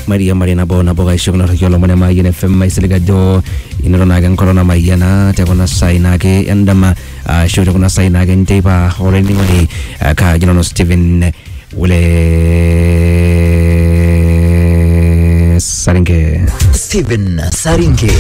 Maria Marina Bona Boga Shugna Yolo Manama FM Maisiliga Jo Inronagan Corona Mayana Tagona Sainake Endama Shuruna Sainagan Teba Horenimoni Kajano Steven Wile Sarinke Steven Sarinke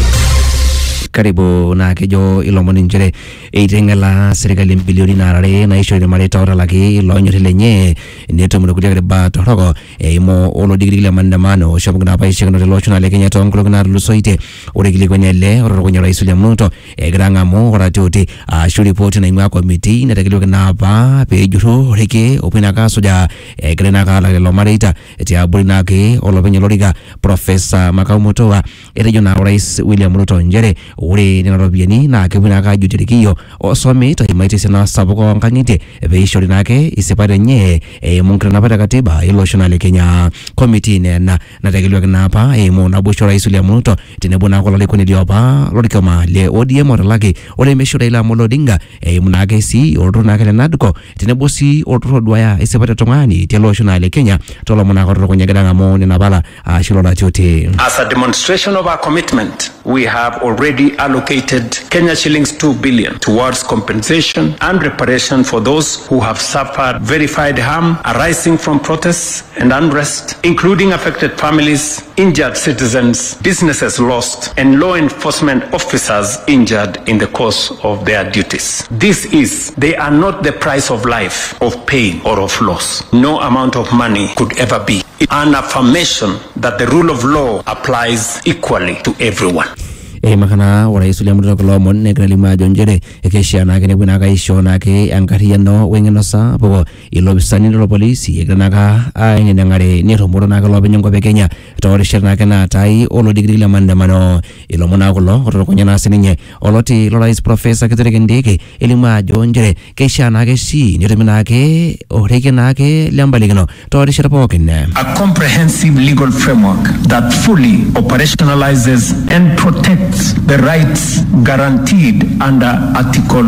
Karibu na kejo ilomoni njere eitengela serikali bilioni narare na isho ni mareta ora lagi lonyo lenye neto mudo kudia ba torogo imo olo digri le mandamano shobu na paishe no lochuna le Kenya tonglo na lusoite ore gili kwenye oro kwenye rais William Ruto granga mo ora toti shuri poti na imwa committee na tegilo na ba pe juro reke opina ka soja grena ka la lo mareta eti abulina ke olo penye loriga Professor Makaumoto wa erejo na rais William Ruto njere uri ni narobiani na kebuna ka jutirikio osome to imaite sena saboko ngangite be ishori nake isepare nye munkra na pata katiba iloshona le Kenya committee na tegelo na pa mo na busho rais William Ruto tinebona ko le kuni diopa lorikama le ODM orlaki ole meshura ila molodinga munake si ordo na kale nadko tinebosi ordo dwaya isepare tongani teloshona le Kenya tolo mona ko ro nyagada mo ni nabala shilola chote. As a demonstration of our commitment, we have already allocated Kenya shillings 2 billion towards compensation and reparation for those who have suffered verified harm arising from protests and unrest, including affected families, injured citizens, businesses lost, and law enforcement officers injured in the course of their duties. They are not the price of life, of pain, or of loss. No amount of money could ever be. An affirmation that the rule of law applies equally to everyone. Makana ora Isulia Ruto lo mon ne gralima jonjere ekesha na kene buna ka isho na ke ankari no wengeno sa bo ilobisani lo polisi egranaga aine ngare ne romoro na ka lo benyongo be Kenya to rishana kana tai olo degree la mandamano ilomona ko lo ro konya na sininye oloti lo rais Professor Kithure Ndeke elima jonjere kesha na ke si niremina ke oreke na ke lambaligno to rishara pokene a comprehensive legal framework that fully operationalizes and protects the rights guaranteed under Article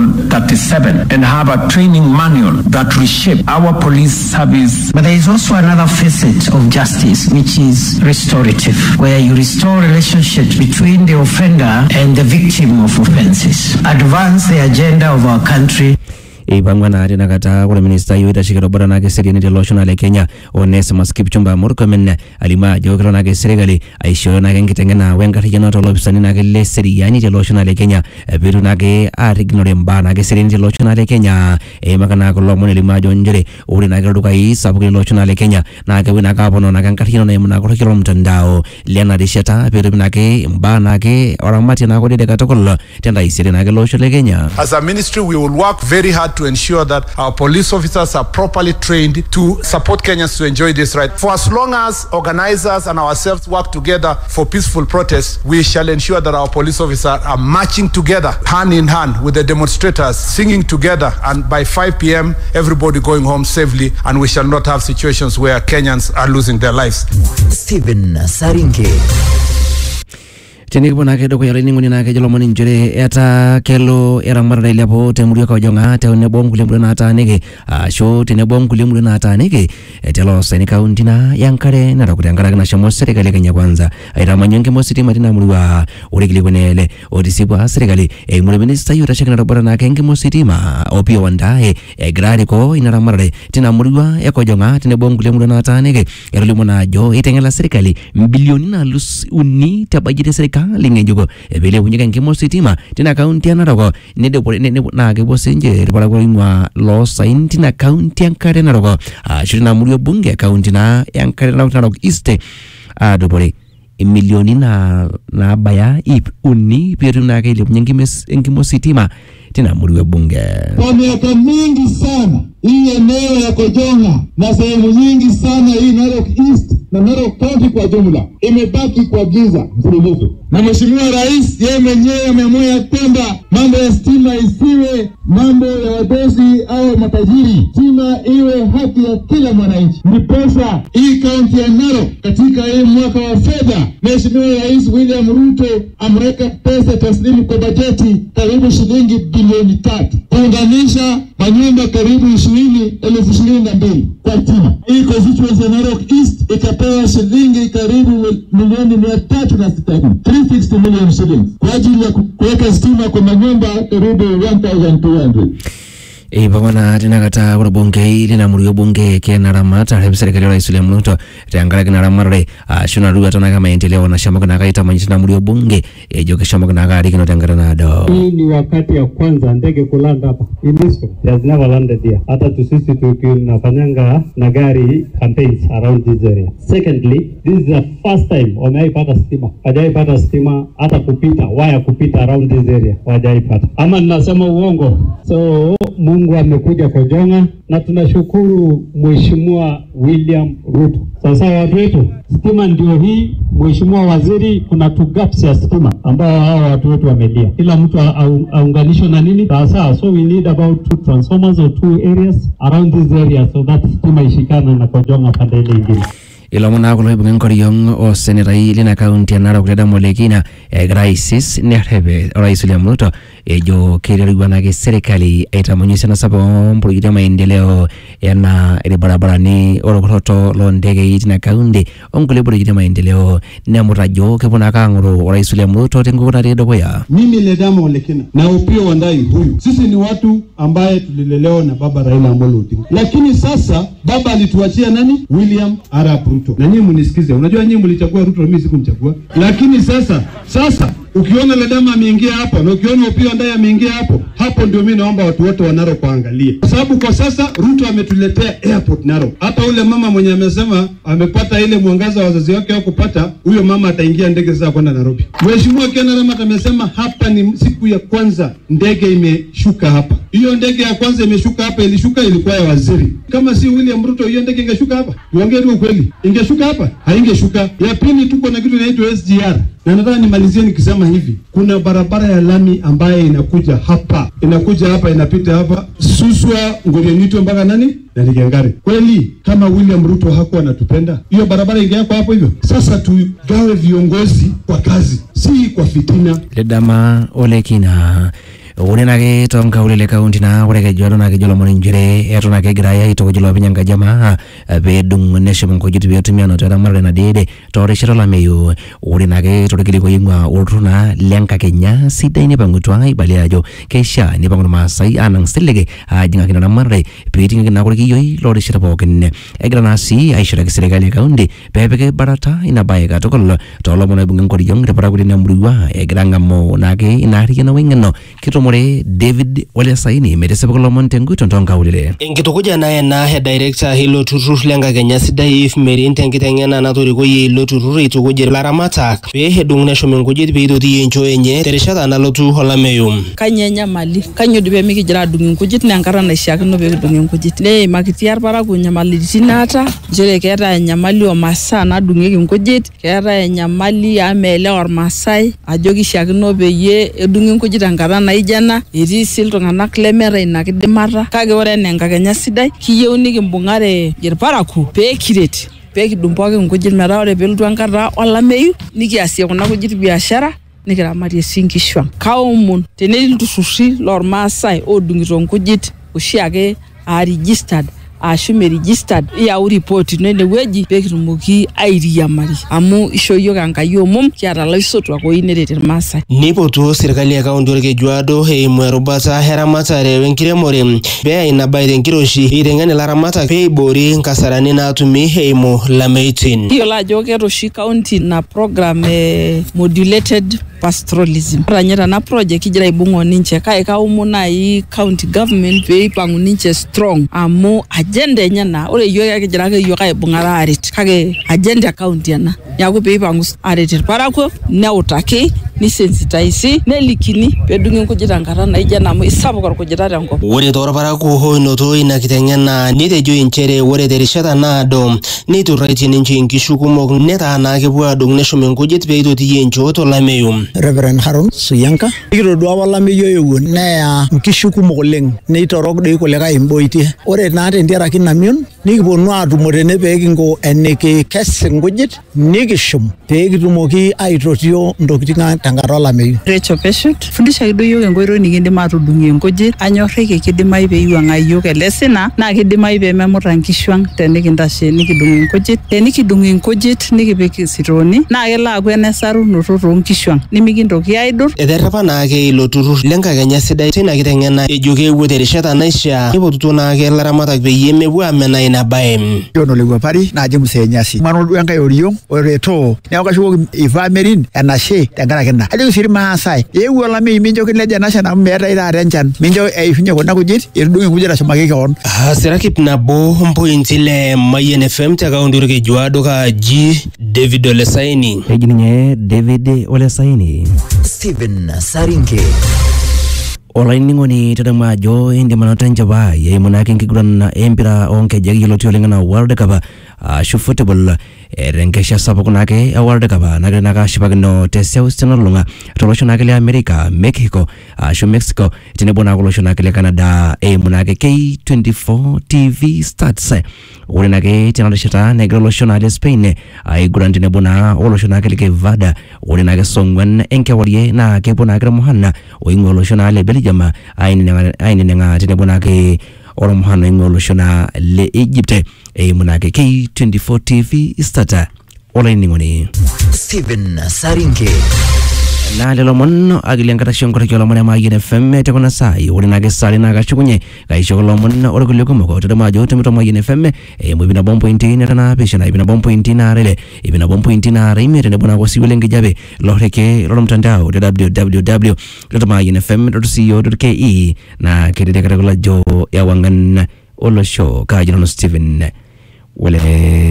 37 and have a training manual that reshape our police service. But there is also another facet of justice, which is restorative, where you restore relationships between the offender and the victim of offenses, advance the agenda of our country. Ibangwana tena kata kwa minister yoita shikiro bora na keseri ni loshona le Kenya Onesmo Kipchumba Murkomen alima jogro na keseri aisho na ngitengena wenga tijana to lobisani na kele seri yani je loshona le Kenya biru na ke arignore mba na keseri ni loshona le Kenya makana ko lomone lima jonjere uri na garuka yi sabuke loshona le Kenya na ke wina ka bono na kankatino na muna ko kilo mtandao lena rishata biru na ke mba na ke oramati na ko de katokolo tenda isiri na ke loshona le Kenya. As a ministry we will work very hard to ensure that our police officers are properly trained to support Kenyans to enjoy this right. For as long as organizers and ourselves work together for peaceful protests, we shall ensure that our police officers are marching together, hand in hand with the demonstrators, singing together, and by 5 p.m. everybody going home safely, and we shall not have situations where Kenyans are losing their lives. Steven Sarinke. Teni bona ke doko yale ninguni na ke jolo moni njere eta kelo era marada ile po temuri ka jonga ta ne bongu le mrena ta nege sho tene bongu le mrena ta nege etelo seni kaunti na yankare na rakutangara na shamo serikali Kenya kwanza aira manyonge mo city marina mruwa urigili kwenele odisibwa serikali mure minister yura shekana robora na kenge mo city ma opio wanda grari ko inara marade tena mruwa yako jonga tene bongu le mrena ta nege eroli mona jo itengela serikali bilioni na lus uni tabajide serikali linge jugo bele bunyika ngimo sitima tina county anaroko nede na ke bosenje para ko inwa lo sainti na county ankare naroko shirina mulio bunge county na yankare na east adobore milioni na baya ip uni peru na ke ngimo sitima tina mulio bunge kwa miaka mingi sana hii eneo ya Kojonga na sehemu nyingi sana hii Narok East na Narok County kwa jumla imebaki kwa giza mfululizo. Na Mheshimiwa Rais yeye mwenyewe ameamua kwamba mambo ya stima isiwe mambo ya wadosi au matajiri, stima iwe haki ya kila mwananchi. Ndiposa hii kaunti ya Narok katika hii mwaka wa fedha Mheshimiwa Rais William Ruto ameweka pesa taslimu kwa bajeti karibu shilingi bilioni 3 kuunganisha manyumba karibu 20,022 kwa stima. Hii constituency ya Narok East ikapewa shilingi karibu milioni 360, 360 million shillings kwa ajili ya kuweka stima kwa manyumba karibu 1,200. Pamana tinakata ore bunge linamuriyo bunge kena ramata hebu serikali ya Rais William Ruto tangala kina ramare shuna ruwa tona kama maendeleo na shamba kuna kaita manyita namuriyo bunge joka shamba kuna gari kino tangara nado. Hii ni wakati ya kwanza ndege kulanda hapa. In this one, has never landed here. Hata tusisi tunafanyanga na gari campaigns around this area. Secondly, this is the first time wameipata stima. Wajaipata stima hata kupita waya kupita around this area. Wajaipata. Ama ninasema uongo. So Mungu amekuja Kojonga na tunashukuru Mheshimiwa William Ruto. Sasa watu wetu, stima ndio hii. Mheshimiwa Waziri, kuna two gaps ya stima ambao hao watu wetu wamelia. Kila mtu aunganishwe na nini? Sasa so we need about 2 transformers or 2 areas around this area so that stima ishikane na Kojonga pande ile nyingine. Ilomona kulo ibungen koriyong o senatai lina kaunti ya Narok leda molekina crisis nerhebe Rais William Ruto jo kiririwana ke serikali aitamonyesha na sabo project maendeleo yana ile barabara ni orokoto lo ndege itina kaunti ongole project maendeleo na murajo kebona kangoro Rais William Ruto tengura redo koya. Mimi ledama molekina na Opiyo Wandayi huyu, sisi ni watu ambaye tulilelewa na baba Raila Amolo Odinga, lakini sasa baba alituachia nani? William Arap Ruto. Na nyinyi mnisikize, unajua nyinyi mlichagua Ruto, mimi sikumchagua. Lakini sasa ukiona ledama ameingia hapo na ukiona Opiyo Wandayi ameingia hapo ndio mimi naomba watu wote wa Narok waangalie. Kwa sababu kwa sasa Ruto ametuletea airport Narok. Hata ule mama mwenye amesema amepata ile mwangaza wazazi wake wa kupata, huyo mama ataingia ndege sasa kwenda Nairobi. Mheshimiwa Ken Ramata amesema hapa ni siku ya kwanza ndege imeshuka hapa. Hiyo ndege ya kwanza imeshuka hapa, ilikuwa ya waziri. Kama si William Ruto hiyo ndege ingeshuka hapa? Niongee tu ukweli. Ingeshuka hapa? Haingeshuka. Ya pili tuko na kitu inaitwa SGR. Na nataka nimalizie nikisema hivi. Kuna barabara ya lami ambaye inakuja hapa inapita hapa Suswa Ngorienito mpaka nani? Na Ligengari. Kweli kama William Ruto hakuwa anatupenda, hiyo barabara ingekuwa hapo hivyo. Sasa tugawe viongozi kwa kazi, si kwa fitina. Ledama olekina Unenake tonka ulele kaunti na ureke jwalo na kijolo moninjire etona ke graya itoko jolo binyanga jama bedung neshe monko jitu biatumia no tada marre na dede tore shirala meyo unenake tore kili ko yingwa uruna lenka kenya sida ini bangutwa ibaliajo kesha ni bangun masai anang selege ajinga kina marre peting kina ko kiyo lore shira boken egra nasi aishara ke serikali kaunti pepeke barata ina baega tokol tolo mona bungan ko yong de para ko na mruwa egra ngamo nake inari kina wengeno kito David wale saini medesebe kolo montengu tontonga ulile enkitukuja naye na head director hilo turur lenga Kenya sidai if merin tenkitengena na tori ko yilo turur itukuje laramatak pe hedung na shomenguji be doti enjo enye tereshata na lotu holameyo kanyenya mali kanyo dibe miki jira dungin kujit na ngara na shaka no be dungin kujit le makitiar para kunya mali tinata jere kera nyamali o masa na dungin kujit kera nyamali amele or masai ajogi shaka no be ye dungin kujit ngara na jana iri siltonga klemere na kidimara kage ore nenga Kenya sidai kiyeuni kimbungare yerparaku pe kireti pe kidumpoke nkujit mera ore peltu ankara olameyu nikiasie kuna kujit biashara nikiramatie sinkishwa kaumun tenelitusushi lor Maasai odungito nkujit oshiake a registered ashume registered ya report nene weji pekitumoki airiamari amu ishoyo kankayo mum kiata laisotwa ko inerete Maasai nipoto serikali ya kaunti orke juado mwerubata heramatare wenkiremore be ina baide nkiroshi irengane laramata pe bori nkasarani na atumi heimo lameitin hiyo la joke roshi county na program modulated pastoralism ranyera na project kijira ibungo ninche kai kaumuna i county government pe ipangu ninche strong amu agenda nyana ore yo ya kijira ke yo kai bungara arit kage agenda county yana yaku pe ipangu arit parako ne utaki ni sensitize ne likini pe dungin kujira ngara na ijana mu isabu kar kujira rango ore tora parako ho no to ina kitengena ni tejo inchere ore terishata na dom ni to right ninche nkishukumo neta na ke bua dong ne shomen kujit pe to tiyenjo to lameyo Reverend Harun Suyanka ikitodua walameyo ewo neya nkishukumok oleng neitorok doi kulikae imboitie ore naa tentiaraki namion nikiponu atumo tene pee kingo eniki kes nkujit nikishum pee kitumoki aitotio ntokitin ang tenkata olameyu. Rachel Peshut, fundisha kido yiok enkoitoi nikindim atudung'ie nkujit, anyorriki kidimayu pee iwuang'aa yiok ele sina naa kidimayu pee memuta nkishu ang tenikintashe nikidung' nkujit. Tenikidung' nkujit nikipik isitooni naa kelo aaku enesarunoto toonkishu ang nimikintoki aidur. Eterrepa naake ilo turrur lenkakenya sidai tina kiteng'ena ejo keewuo terishata naishiaa nipotutuo naake ilaramatak peyie mepuo amenaa ina baye. John Olewuapari naaji Musenyasi. Mano duo enkae oriong oretoo neeku kashukoki Ivamerin enashe tenkaraki ina. Ajoki sii irmaasai eewuo olameyu mincho kileja enashan amu meetai taata enchan. Mincho eishunye kuna kujit etudung'e nkujit ashumaki keon. Sirakip nabo mpointi le Mayian FM te kaunti orkejuado kaji David Olesaini. Eji ninye David Olesaini. Stephen Saringe. Olaining'oni tadamu ajo indim anoto enchipai eimu naake enkiguran empira oonkejek yioloti oleng enaa World Cup ashu football tenkesha sapuk naake e World Cup nagira naake ashipakino teseuseu nalulung'a tolosho naake le America, Mexico ashu Mexico tenebo naake olosho naake le Canada eimu naake K24 TV Stats. Ore naake tina rishata negira olosho naake le Spain aiguran tenebo naa olosho naake le Cape Verde. Ore naake song'wan enkewarie naa kepuo naake Muhana oing'ua olosho naake le Belgium ainining'a tenebo naake Muhana oing'ua olosho naa le Egypt eimu naake K24 TV Stats. Olaining'oni Stephen Saringe. Na lelo mon agili enkata nkoraki olomon e Mayian FM tekuna saai ore naake sare naa kashukunye kaisho olomon orkulie kumok tadamu ajo tumito Mayian FM eimu ipina bompointi netana pishana ipina bompointi naarele ipina bompointi naare ime tenebo naake osiwuo lenkijape loreke lormtandao www.mayianfm.co.ke na kedede katakula jo ewang'an olosho kaji nanu Stephen Wele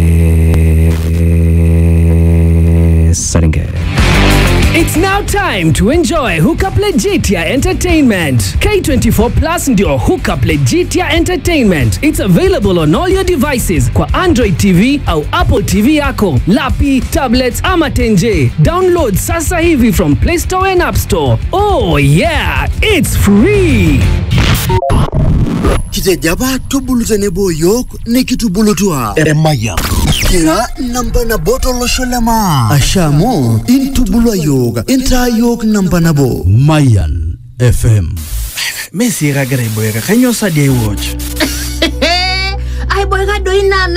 Saringe. It's now time to enjoy Hookup Legitia Entertainment. K24 Plus ndio Hookup Legitia Entertainment. It's available on all your devices kwa Android TV au Apple TV yako, lapi, tablets ama tenje. Download sasa hivi from Play Store and App Store. Oh yeah, it's free. Kitejaba tubulu tenebo yok nikitubulutua Mayian. Kira namba na botolo sholema ashamo intubulu yok inta yok namba na bo Mayian FM. Messi ragra iboyeka kanyo sadia watch. Ay boy ga doina